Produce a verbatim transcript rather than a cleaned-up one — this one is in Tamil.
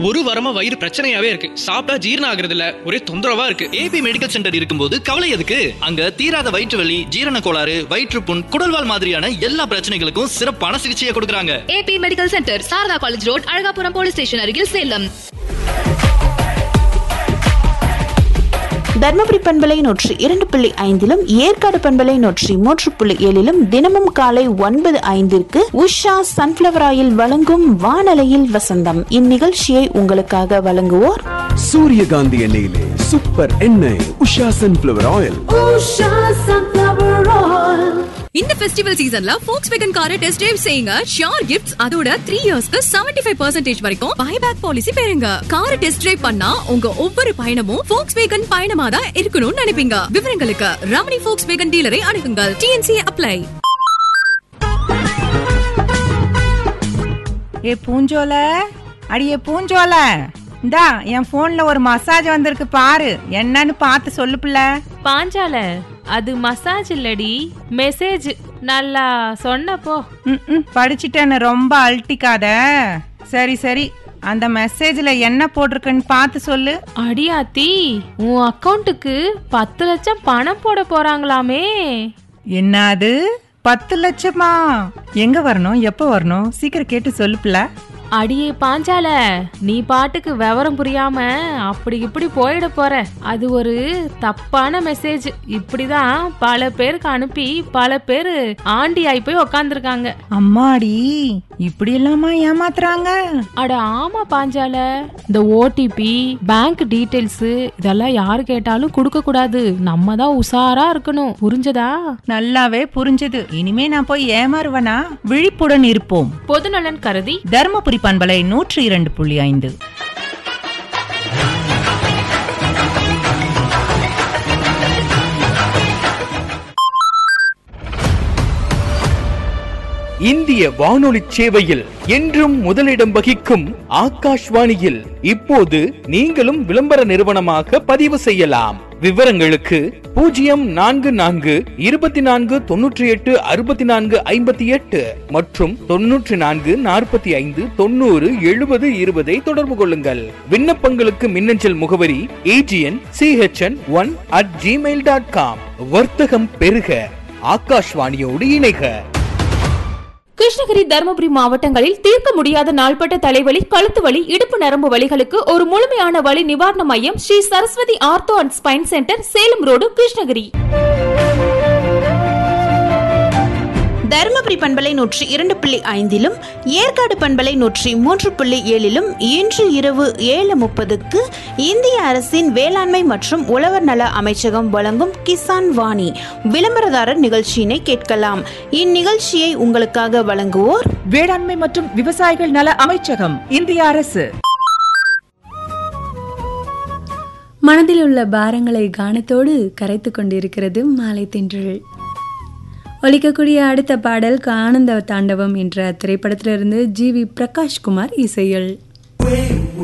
ஒரு வாரமா வயிறு பிரச்சனையாவே இருக்கு. சாப்பிட்டா ஜீரணம் ஆகுறது இல்ல, ஒரே தொந்தரவா இருக்கு. ஏபி மெடிக்கல் சென்டர் இருக்கும்போது கவலை எதுக்கு? அங்க தீராத வயிற்று வலி, ஜீரண கோளாறு, வயிற்றுப்புண், குடல்வால் மாதிரியான எல்லா பிரச்சனைகளுக்கும் சிறப்பான சிகிச்சையை கொடுக்கறாங்க. AB medical centre, Saradha college road, Alagapuram police station அருகில், சேலம். தர்மபுரி பண்பலை நூற்றி இரண்டு புள்ளி ஐந்திலும் ஏற்காடு பண்பலை நூற்றி மூன்று புள்ளி ஏழிலும் தினமும் காலை ஒன்பது ஐந்திற்கு உஷா சன்ஃபிளவர் ஆயில் வழங்கும் வானலையில் வசந்தம். இந்நிகழ்ச்சியை உங்களுக்காக வழங்குவோர் சூரியகாந்தி எண்ணெயிலே சூப்பர் எண்ணெய் உஷா சன்ஃபிளவர் ஆயில். இந்த ஃபெஸ்டிவல் சீசன்ல Volkswagen காரை டெஸ்ட் டிரைவ் செய்யுங்க. ஷியோர் கிஃப்ட்ஸ், அதோட த்ரீ இயர்ஸ்க்கு செவன்டி ஃபைவ் பர்சன்டேஜ் வரைக்கும் பைபேக் பாலிசி பெறுங்க. காரை டெஸ்ட் டிரைவ் பண்ணா உங்க ஒவ்வொரு பயணமும் Volkswagen பயணமா தான் இருக்கணும்னு நினைப்பீங்க. விவரங்களுக்கு ரமணி Volkswagen டீலரை அணுகுங்கள். DNC apply. ஏ பூஞ்சோல, அடியே பூஞ்சோல, இந்தா என் போன்ல ஒரு மசாஜ் வந்திருக்கு பாரு, என்னன்னு பார்த்து சொல்லு பிள்ளை. பாஞ்சால, அது மசாஜ் இல்லடி, மெசேஜ். நல்லா சொன்னப்போ. ம் படிச்சுட்டேன்னு ரொம்ப அல்ட்டிக்காத. சரி சரி, அந்த மெசேஜ்ல என்ன போட்டிருக்குன்னு பார்த்து சொல்லு. அடியாத்தி, உன் அக்கவுண்ட்டுக்கு பத்து லட்சம் பணம் போட போறாங்களாமே. என்னது, பத்து லட்சமா? எங்க வரணும், எப்ப வரணும், சீக்கிரம் கேட்டு சொல்லு பிள்ளை. அடியே பாஞ்சால, நீ பாட்டுக்கு விவரம் புரியாம அப்படி இப்படி போயிட போற. அது ஒரு தப்பான மெசேஜ். இப்படிதான் பல பேருக்கு அனுப்பி பல பேரு ஆண்டி ஆகி போய் உக்காந்துருக்காங்க. அம்மாடி, இப்படி எல்லாமா ஏமாத்துறாங்க? அட ஆமா பாஞ்சால, இந்த ஓடிபி, பேங்க் டீடைல்ஸ் இதெல்லாம் யாரு கேட்டாலும் கொடுக்க கூடாது. நம்ம தான் உஷாரா இருக்கணும். புரிஞ்சதா? நல்லாவே புரிஞ்சது. இனிமே நான் போய் ஏமாறுவனா? விழிப்புடன் இருப்போம். பொதுநலன் கருதி தர்மபுரி பண்பலை நூற்றி இரண்டு புள்ளி ஐந்து. இந்திய வானொலி சேவையில் என்றும் முதலிடம் வகிக்கும் ஆகாஷ்வாணியில் இப்போது நீங்களும் விளம்பர நிறுவனமாக பதிவு செய்யலாம். விவரங்களுக்கு பூஜ்ஜியம் நான்கு நான்கு இருபத்தி நான்கு தொன்னூற்றி எட்டு அறுபத்தி நான்கு ஐம்பத்தி எட்டு மற்றும் தொன்னூற்றி நான்கு நாற்பத்தி ஐந்து தொண்ணூறு எழுபது இருபதை தொடர்பு கொள்ளுங்கள். விண்ணப்பங்களுக்கு மின்னஞ்சல் முகவரி AGN CHN one at Gmail dot com. வர்த்தகம் பெருக, ஆகாஷ்வாணியோடு இணைக. கிருஷ்ணகிரி, தர்மபுரி மாவட்டங்களில் தீர்க்க முடியாத நாள்பட்ட தலைவலி, கழுத்து வலி, இடுப்பு நரம்பு வலிகளுக்கு ஒரு முழுமையான வலி நிவாரண மையம் Sri Saraswati ortho and spine centre, Salem road, Krishnagiri. Dharmapuri பண்பலை நூற்றி இரண்டு புள்ளி ஐந்திலும் ஏற்காடு பண்பலை நூற்றி மூன்று புள்ளி ஏழிலும் இன்று இரவு ஏழு முப்பதுக்கு இந்திய அரசின் வேளாண்மை மற்றும் உழவர் நல அமைச்சகம் வழங்கும் கிசான் வாணி விளம்பரதாரர் நிகழ்ச்சியினை கேட்கலாம். இந்நிகழ்ச்சியை உங்களுக்காக வழங்குவோர் வேளாண்மை மற்றும் விவசாயிகள் நல அமைச்சகம், இந்திய அரசு. மனதில் உள்ள பாரங்களை கானத்தோடு கரைத்து கொண்டிருக்கிறது மாலை தென்றல். ஒலிக்கக்கூடிய அடுத்த பாடல் ஆனந்த தாண்டவம் என்ற திரைப்படத்திலிருந்து ஜி வி பிரகாஷ்குமார் இசையில்.